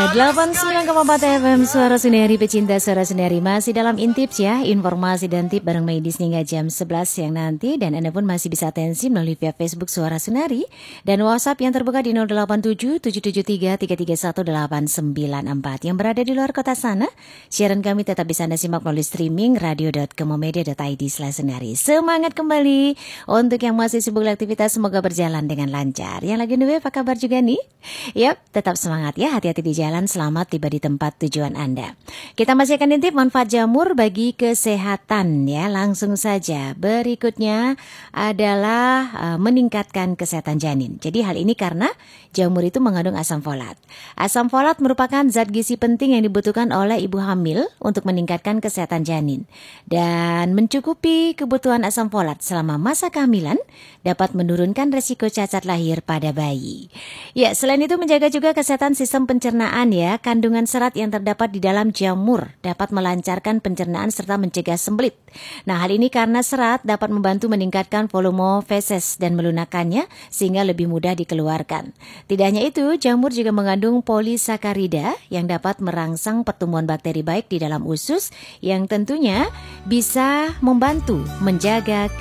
89,4 FM Suara Suneri, pecinta Suara Suneri. Masih dalam Intips ya, informasi dan tip bareng Maidis hingga jam 11 siang nanti. Dan Anda pun masih bisa atensi melalui via Facebook Suara Suneri dan WhatsApp yang terbuka di 087 773 331 894. Yang berada di luar kota sana, siaran kami tetap bisa Anda simak melalui streaming radio.kemomedia.id/suneri. Semangat kembali untuk yang masih sibuk aktivitas, semoga berjalan dengan lancar. Yang lagi nunggu apa kabar juga nih? Yap, tetap semangat ya, hati-hati di jalan, selamat tiba di tempat tujuan Anda. Kita masih akan intip manfaat jamur bagi kesehatan ya. Langsung saja, berikutnya adalah meningkatkan kesehatan janin. Jadi hal ini karena jamur itu mengandung asam folat. Asam folat merupakan zat gizi penting yang dibutuhkan oleh ibu hamil untuk meningkatkan kesehatan janin. Dan mencukupi kebutuhan asam folat selama masa kehamilan dapat menurunkan resiko cacat lahir pada bayi. Ya, selain itu menjaga juga kesehatan sistem pencernaan ya. Kandungan serat yang terdapat di dalam jamur dapat melancarkan pencernaan serta mencegah sembelit. Nah, hal ini karena serat dapat membantu meningkatkan volume feses dan melunakkannya sehingga lebih mudah dikeluarkan. Tidak hanya itu, jamur juga mengandung polisakarida yang dapat merangsang pertumbuhan bakteri baik di dalam usus yang tentunya bisa membantu menjaga